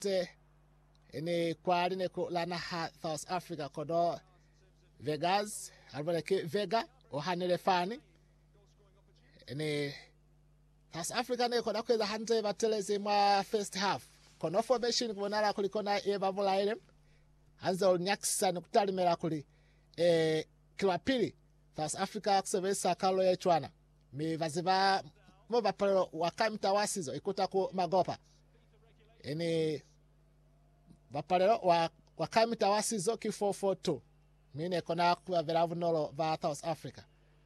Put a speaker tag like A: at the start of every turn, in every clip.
A: te ene kwali ne ko lana ha South Africa kodo Vegas alvone ke Vega o hanele fani ene South Africa ne koda kweza hante bateleze mwa first half kono formation kubonala kulikona eva vulaile hanza nyakisa nokutalimela kuli kilwa pili South Africa kusebesa kalo ya chwana mi vaziva mo bapalo wakamta wasizo ikuta ku magopa ene bapalero wakamita wasizo ki 442 mine kona kwa veravu nolo va South Africa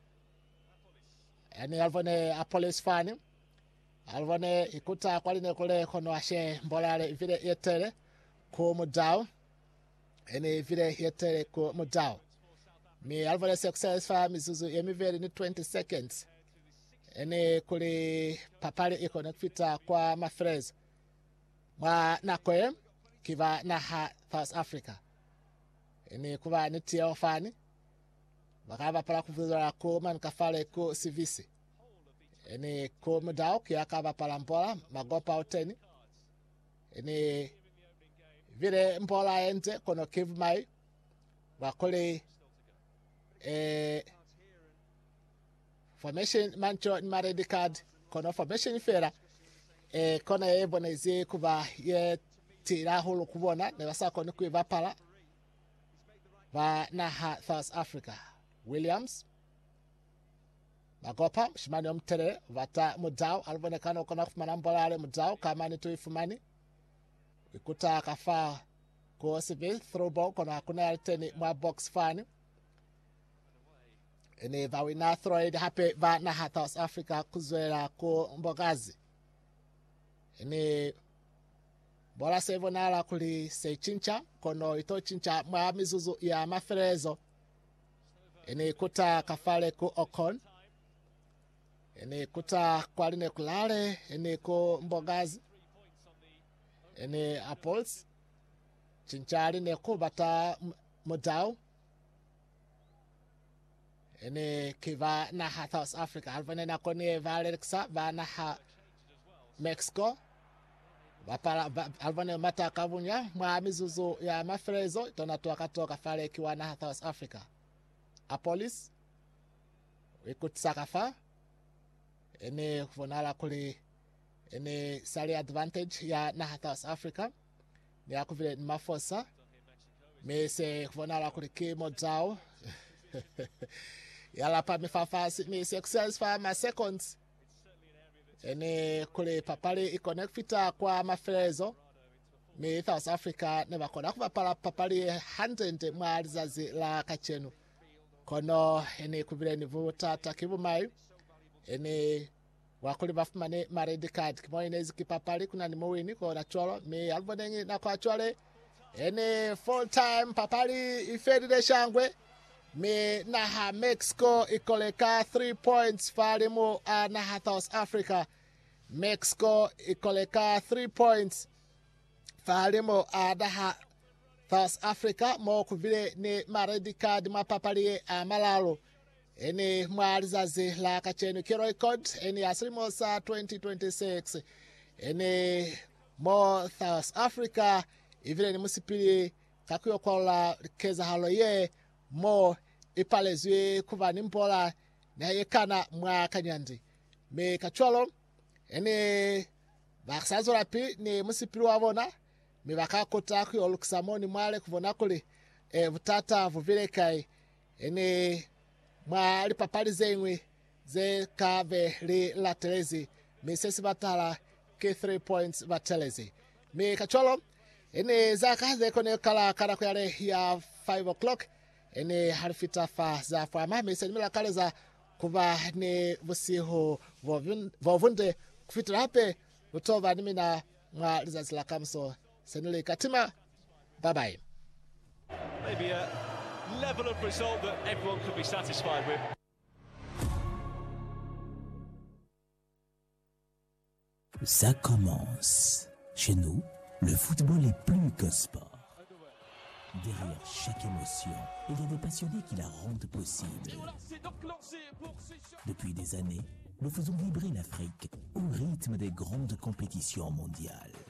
A: yani alvone Apollos fani alvone ikuta kwaline kule kono ashe mbolale vile yetere ku mudao ene vile yetere ku mudao mi alvone success fa mizuzu yemiveli ni 20 seconds ene kuli papali iko nakufita kwa mafrez mwa nakwe kiva na South Africa ene kuva nitia ofani bakaba para kuvuzora ko man kafale ko sivisi ene ko mudao kiakaba para mpola magopa oteni ene vile mpola ente kono kivu mai bakole formation mancho maredi card kono formation fera kona eboneze kuba ye tira hulu kubona ne basako ni kuiva pala va na South Africa Williams magopa shimani omtere vata mudao alivonekana kona kufumana mbolale mudao kama ni tuifumani ikuta kafa ko sivi throw ball kona hakuna yaliteni mwa box fani ene vawina throw it hape va na South Africa kuzwela ko mbogazi ene bola sevo nala kuli sechincha kono ito chincha mwa mizuzu ya maferezo ene kuta kafale ku Ocon ene kuta kwaline kulale ene ko mbogazi ene Apples chinchali ne kubata mudao ene kiva na South Africa alvane na kone Valexa va na Mexico bapala alvane mata kavunya mwa mizuzu ya mafrezo tonatoa katoka fale kiwa na South Africa Apollos ikutsakafa ene kuvonala kuli ene sali advantage ya na South Africa ni akuvile mafosa mese kuvonala kuli kimo zao yala pa mifafasi mi success fa ma seconds ene kule papali ikonek fita kwa mafrezo mi South Africa ne bakona kuva pala papali 100 mwalizazi la kachenu kono ene kubile ni vuta takibu mai ene wakuli bafumane maredi card kimo inezi kipapali kuna ni muwini kwa cholo mi albonengi na kwa chole ene full time papali ifedile shangwe mi naha Mexico ikoleka 3 points falimu naha South Africa Mexico ikoleka 3 points falimu naha South Africa mo kuvile ni maredi card mapapali malalo eni mwalizazi la kachenu kiro record eni asilimosa 2026 eni mo South Africa ivile ni musipili kakuyo kwa la keza halo ye mo ipalezwe kuva nimpola na yekana mwa kanyandi me kacholo eni baksazo rapi ni musipili wavona me bakakota kuyo luksamoni mwale kuvona kuli vutata vuvile kai eni mwa lipapali zenywe ze kave li latelezi me sesi batala ke 3 points batelezi me kacholo ene zaka ze kone kala kara kuyale ya 5 o'clock ene harfita fa za fama me seni mila kale za kuva ne busiho vovunde kufitra hape utova nimina mwa lizazi la kamso senile katima bye bye.
B: Maybe a level of result that everyone could be satisfied with.
C: Ça commence. Chez nous, le football est plus qu'un sport. Derrière chaque émotion, il y a des passionnés qui la rendent possible. Depuis des années, nous faisons vibrer l'Afrique au rythme des grandes compétitions mondiales.